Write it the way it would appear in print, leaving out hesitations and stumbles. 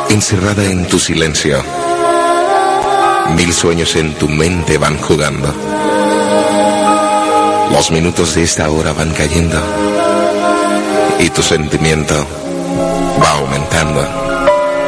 encerrada en tu silencio. Mil sueños en tu mente van jugando. Los minutos de esta hora van cayendo y tu sentimiento va aumentando.